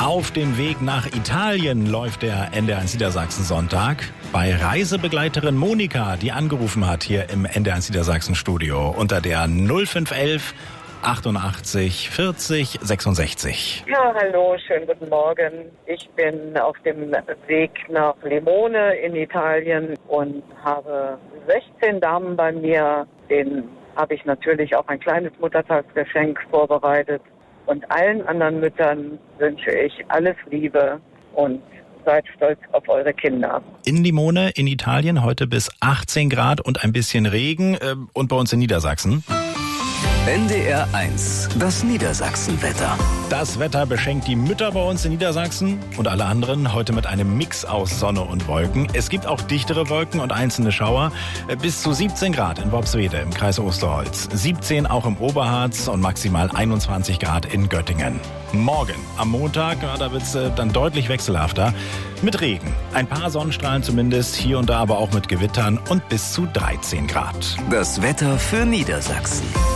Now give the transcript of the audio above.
Auf dem Weg nach Italien läuft der NDR1 Niedersachsen Sonntag bei Reisebegleiterin Monika, die angerufen hat hier im NDR1 Niedersachsen Studio unter der 0511 88 40 66. Ja, hallo, schönen guten Morgen. Ich bin auf dem Weg nach Limone in Italien und habe 16 Damen bei mir. Denen habe ich natürlich auch ein kleines Muttertagsgeschenk vorbereitet. Und allen anderen Müttern wünsche ich alles Liebe und seid stolz auf eure Kinder. In Limone in Italien heute bis 18 Grad und ein bisschen Regen und bei uns in Niedersachsen. NDR 1, das Niedersachsenwetter. Das Wetter beschenkt die Mütter bei uns in Niedersachsen und alle anderen heute mit einem Mix aus Sonne und Wolken. Es gibt auch dichtere Wolken und einzelne Schauer. Bis zu 17 Grad in Worpswede im Kreis Osterholz. 17 auch im Oberharz und maximal 21 Grad in Göttingen. Morgen, am Montag, da wird's dann deutlich wechselhafter. Mit Regen. Ein paar Sonnenstrahlen zumindest, hier und da aber auch mit Gewittern und bis zu 13 Grad. Das Wetter für Niedersachsen.